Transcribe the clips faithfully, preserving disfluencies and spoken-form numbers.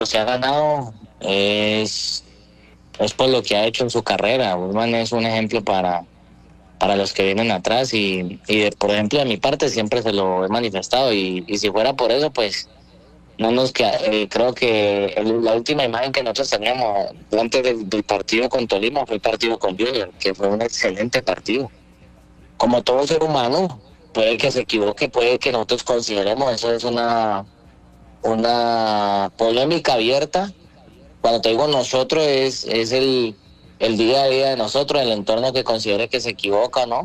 se ha ganado es, es por lo que ha hecho en su carrera. Wilman es un ejemplo para, para los que vienen atrás y, y de, por ejemplo, de mi parte siempre se lo he manifestado y, y si fuera por eso, pues no nos queda, eh, creo que el, la última imagen que nosotros teníamos antes del, del partido con Tolima fue el partido con Junior, que fue un excelente partido. Como todo ser humano, puede que se equivoque, puede que nosotros consideremos eso es una, una polémica abierta. Cuando te digo nosotros, es, es el, el día a día de nosotros, el entorno que considere que se equivoca, ¿no?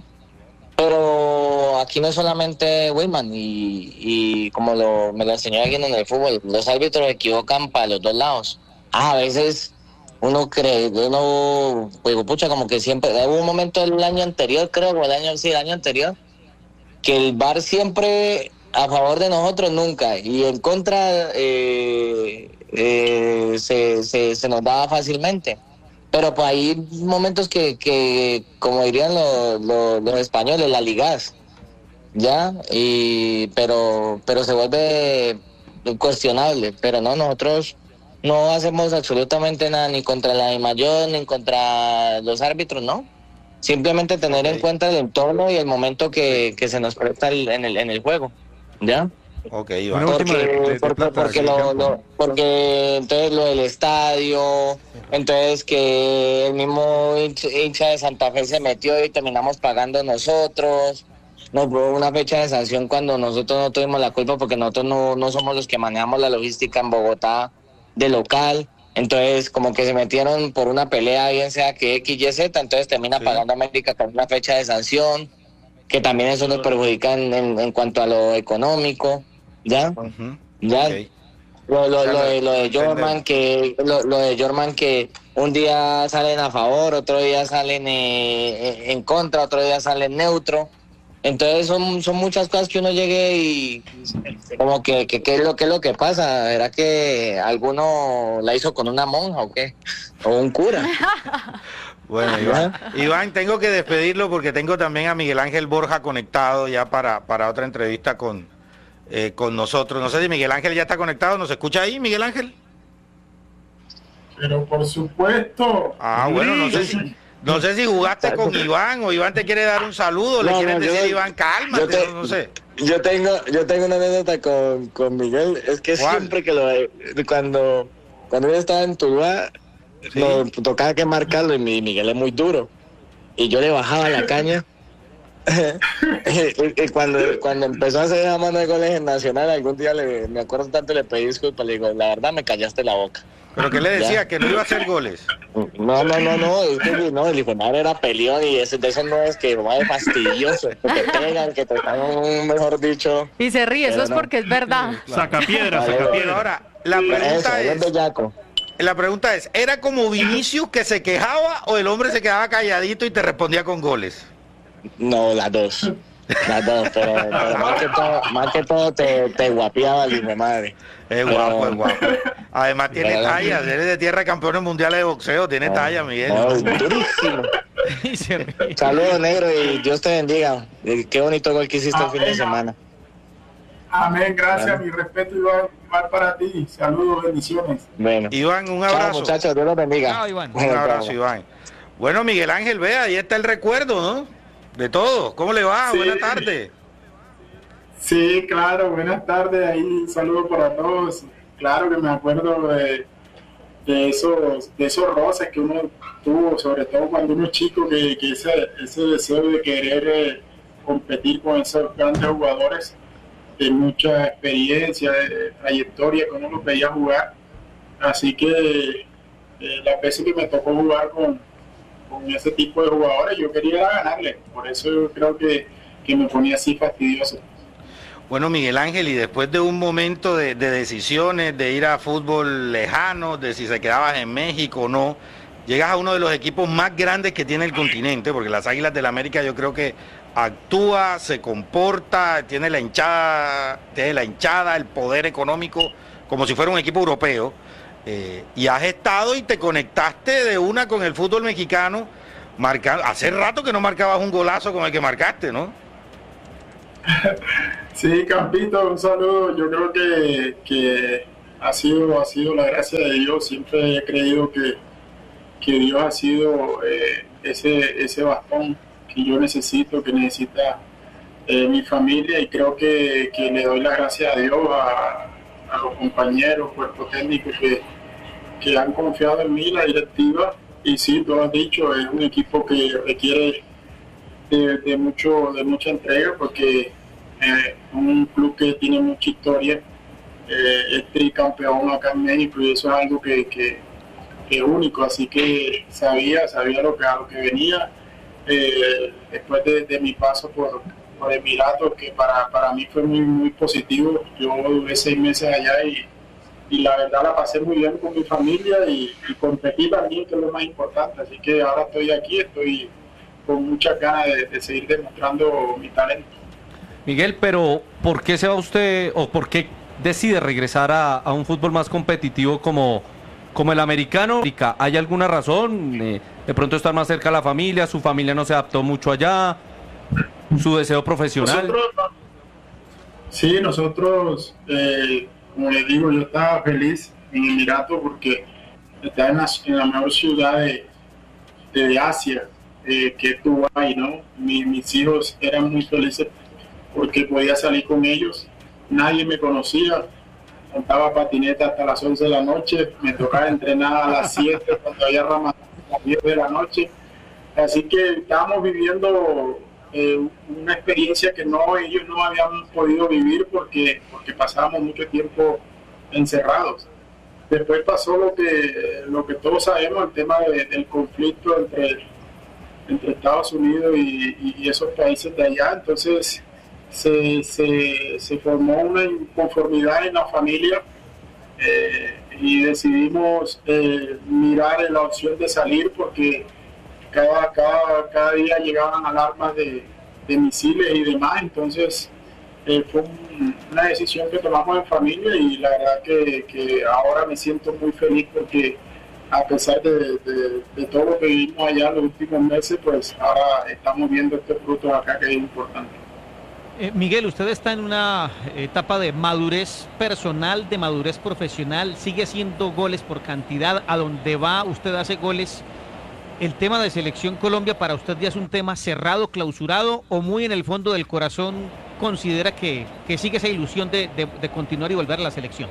Pero aquí no es solamente Wilman, y, y como lo, me lo enseñó alguien en el fútbol, los árbitros equivocan para los dos lados. Ah, a veces uno cree, uno, pues pucha, como que siempre, hubo un momento del año anterior, creo, o el año, sí, el año anterior, que el V A R siempre a favor de nosotros nunca, y en contra eh, eh, se, se, se nos daba fácilmente. Pero pues hay momentos que, que como dirían los, los, los españoles, la ligás, ¿ya? Y, pero, pero se vuelve cuestionable. Pero no, nosotros no hacemos absolutamente nada, ni contra la DIMAYOR, ni contra los árbitros, ¿no? Simplemente tener okay. en cuenta el entorno y el momento que, que se nos presta el, en, el, en el juego, ¿ya? Ok, Iván. Porque, de, de, de porque, porque, lo, lo, porque entonces lo del estadio, entonces que el mismo hincha de Santa Fe se metió y terminamos pagando nosotros. Nos hubo una fecha de sanción cuando nosotros no tuvimos la culpa porque nosotros no, no somos los que manejamos la logística en Bogotá de local. Entonces como que se metieron por una pelea, bien sea que X, Y, Z, entonces termina sí. pagando América con una fecha de sanción, que también eso nos perjudica en, en, en cuanto a lo económico. ¿Ya? Uh-huh. ¿Ya? Okay. Lo, lo, lo, de, lo de Jorman que lo, lo de Jorman que un día salen a favor, otro día salen eh, en contra, otro día salen neutro. Entonces son, son muchas cosas que uno llegue y como que que qué es lo que es lo que pasa. ¿Era que alguno la hizo con una monja o qué? O un cura. Bueno, Iván, Iván, tengo que despedirlo porque tengo también a Miguel Ángel Borja conectado ya para, para otra entrevista con Eh, con nosotros. No sé si Miguel Ángel ya está conectado. ¿Nos escucha ahí, Miguel Ángel? Pero por supuesto. Ah, bueno, no sé si, no sé si jugaste con Iván o Iván te quiere dar un saludo, no, le quieres no, decir yo, Iván, cálmate, te, no, no sé. Yo tengo, yo tengo una anécdota con, con Miguel, es que ¿cuál? Siempre que lo cuando, cuando yo estaba en Tuluá, ¿sí? Lo tocaba que marcarlo y Miguel es muy duro. Y yo le bajaba la caña. y cuando, cuando empezó a hacer la mano de goles en Nacional, algún día le, me acuerdo tanto, le pedí disculpas, le digo, la verdad me callaste la boca. ¿Pero qué le decía? ¿Ya? ¿Que no iba a hacer goles? No, no, no, no, es que no, el hijo de madre era peleón y ese, de eso no es que madre fastidioso, que te pegan, que te están, mejor dicho. Y se ríe, eso es no. porque es verdad. Claro. Saca piedra, vale, saca piedra. Ahora, la pregunta eso, es... es la pregunta es, ¿era como Vinicius que se quejaba o el hombre se quedaba calladito y te respondía con goles? No, las dos. Las dos, pero, pero más que todo, más que todo te, te guapiaba el hijo de madre. Es guapo, pero, es guapo. Además tiene pero, talla, eres de tierra de campeones mundiales de boxeo, tiene no, talla, Miguel. No, durísimo. Saludos, negro, y Dios te bendiga. Qué bonito gol que hiciste el fin de semana. Amén, gracias, bueno. Mi respeto Iván, Iván para ti. Saludos, bendiciones. Bueno. Iván, un abrazo. Chao, muchachos, Dios los bendiga. Chao, Iván. Un abrazo, Iván. Bueno, Miguel Ángel, vea, ahí está el recuerdo, ¿no? De todo. ¿Cómo le va? Sí. Buenas tardes. Sí, claro, buenas tardes. Ahí un saludo para todos. Claro que me acuerdo de, de esos de esos roces que uno tuvo, sobre todo cuando uno es chico, que, que ese, ese deseo de querer eh, competir con esos grandes jugadores de mucha experiencia, de trayectoria, que uno los veía jugar. Así que eh, las veces que me tocó jugar con con ese tipo de jugadores, yo quería ganarle, por eso yo creo que, que me ponía así fastidioso. Bueno, Miguel Ángel, y después de un momento de, de decisiones, de ir a fútbol lejano, de si se quedabas en México o no, llegas a uno de los equipos más grandes que tiene el continente, porque las Águilas del América yo creo que actúa, se comporta, tiene la hinchada, tiene la hinchada, el poder económico, como si fuera un equipo europeo. Eh, y has estado y te conectaste de una con el fútbol mexicano, marcando, hace rato que no marcabas un golazo con el que marcaste, ¿no? Sí, Campito, un saludo. Yo creo que, que ha sido, ha sido la gracia de Dios. Siempre he creído que, que Dios ha sido eh, ese, ese bastón que yo necesito, que necesita eh, mi familia, y creo que, que le doy las gracias a Dios, a, a los compañeros, cuerpo técnico que, que han confiado en mí, la directiva. Y sí, tú has dicho, es un equipo que requiere de, de, mucho, de mucha entrega, porque es eh, un club que tiene mucha historia, eh, es tricampeón acá en México, y eso es algo que, que, que es único, así que sabía, sabía lo que, a lo que venía. Eh, después de, de mi paso por, por Emiratos, que para, para mí fue muy, muy positivo. Yo duré seis meses allá y, y la verdad la pasé muy bien con mi familia, y, y competí también, que es lo más importante. Así que ahora estoy aquí, estoy con muchas ganas de, de seguir demostrando mi talento. Miguel, pero ¿por qué se va usted o por qué decide regresar a, a un fútbol más competitivo como, como el americano? ¿Hay alguna razón? Eh, de pronto estar más cerca de la familia, su familia no se adaptó mucho allá, su deseo profesional. Nosotros, sí, nosotros, eh, como les digo, yo estaba feliz en Emiratos porque estaba en la, en la mejor ciudad de, de Asia, eh, que es Dubái, ¿no? Mi, mis hijos eran muy felices porque podía salir con ellos. Nadie me conocía, montaba patineta hasta las once de la noche, me tocaba entrenar a las siete cuando había ramadán, a las diez de la noche. Así que estábamos viviendo eh, una experiencia que no ellos no habían podido vivir porque, porque pasábamos mucho tiempo encerrados. Después pasó lo que, lo que todos sabemos, el tema de, del conflicto entre, entre Estados Unidos y, y esos países de allá. Entonces se, se, se formó una inconformidad en la familia, eh, y decidimos eh, mirar la opción de salir, porque cada, cada, cada día llegaban alarmas de, de misiles y demás. Entonces eh, fue un, una decisión que tomamos en familia, y la verdad que, que ahora me siento muy feliz porque a pesar de, de, de todo lo que vivimos allá los últimos meses, pues ahora estamos viendo estos frutos acá, que es importante. Eh, Miguel, usted está en una etapa de madurez personal, de madurez profesional, sigue haciendo goles por cantidad, a donde va usted hace goles. ¿El tema de Selección Colombia para usted ya es un tema cerrado, clausurado, o muy en el fondo del corazón considera que, que sigue esa ilusión de, de, de continuar y volver a la selección?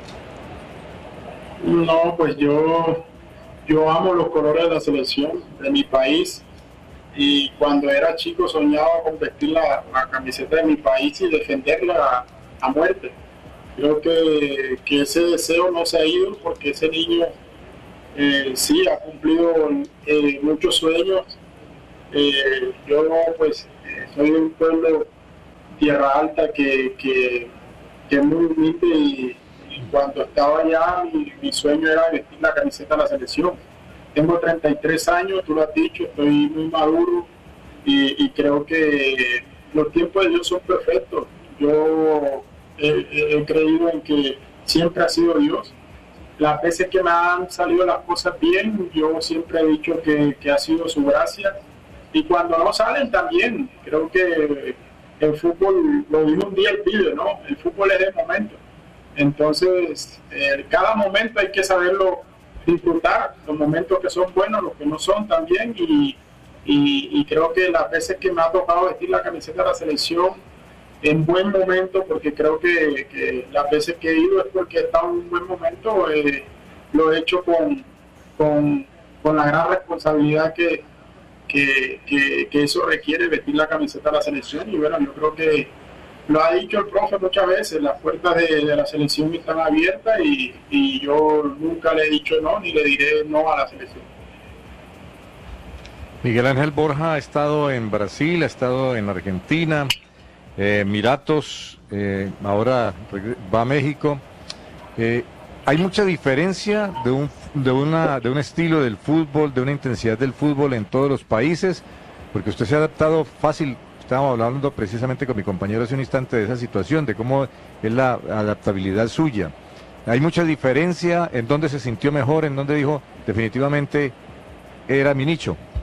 No, pues yo, yo amo los colores de la selección, de mi país. Y cuando era chico soñaba con vestir la, la camiseta de mi país y defenderla a, a muerte. Creo que, que ese deseo no se ha ido, porque ese niño eh, sí ha cumplido eh, muchos sueños. Eh, yo pues eh, soy de un pueblo, Tierra Alta, que, que, que es muy humilde, y, y cuando estaba allá mi, mi sueño era vestir la camiseta de la selección. Tengo treinta y tres años, tú lo has dicho, estoy muy maduro, y, y creo que los tiempos de Dios son perfectos. Yo he, he creído en que siempre ha sido Dios. Las veces que me han salido las cosas bien, yo siempre he dicho que, que ha sido su gracia. Y cuando no salen también, creo que el fútbol, lo dijo un día el pibe, ¿no? El fútbol es el momento. Entonces, eh, cada momento hay que saberlo disfrutar, los momentos que son buenos, los que no son también, y, y, y creo que las veces que me ha tocado vestir la camiseta de la selección en buen momento, porque creo que, que las veces que he ido es porque he estado en un buen momento, eh, lo he hecho con, con, con la gran responsabilidad que, que, que, que eso requiere, vestir la camiseta de la selección. Y bueno, yo creo que lo ha dicho el profe muchas veces, las puertas de, de la selección están abiertas, y, y yo nunca le he dicho no, ni le diré no a la selección. Miguel Ángel Borja ha estado en Brasil, ha estado en Argentina, eh, Emiratos, eh, ahora va a México. Eh, ¿Hay mucha diferencia de un, de, una, de un estilo del fútbol, de una intensidad del fútbol en todos los países? Porque usted se ha adaptado fácil. Estábamos hablando precisamente con mi compañero hace un instante de esa situación, de cómo es la adaptabilidad suya. ¿Hay mucha diferencia? ¿En dónde se sintió mejor? ¿En dónde dijo definitivamente era mi nicho?